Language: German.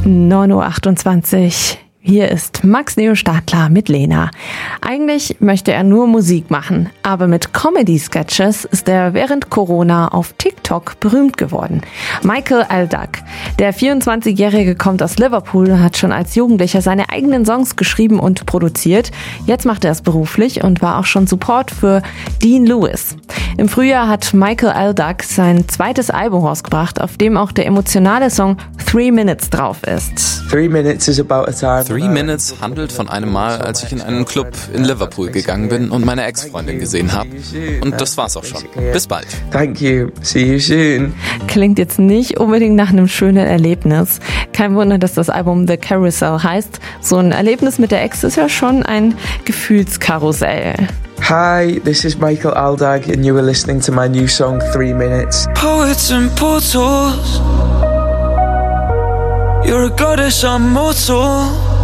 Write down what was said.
9:28 Uhr. Hier ist Max Neo Stadler mit Lena. Eigentlich möchte er nur Musik machen, aber mit Comedy-Sketches ist er während Corona auf TikTok berühmt geworden. Michael Aldag, der 24-Jährige, kommt aus Liverpool und hat schon als Jugendlicher seine eigenen Songs geschrieben und produziert. Jetzt macht er es beruflich und war auch schon Support für Dean Lewis. Im Frühjahr hat Michael Aldag sein zweites Album rausgebracht, auf dem auch der emotionale Song 3 Minutes drauf ist. 3 Minutes is about a time. 3 Minutes handelt von einem Mal, als ich in einen Club in Liverpool gegangen bin und meine Ex-Freundin gesehen habe. Und das war's auch schon. Bis bald. Thank you. See you soon. Klingt jetzt nicht unbedingt nach einem schönen Erlebnis. Kein Wunder, dass das Album The Carousel heißt. So ein Erlebnis mit der Ex ist ja schon ein Gefühlskarussell. Hi, this is Michael Aldag and you are listening to my new song 3 Minutes. Poets and portals, you're a goddess, I'm mortal.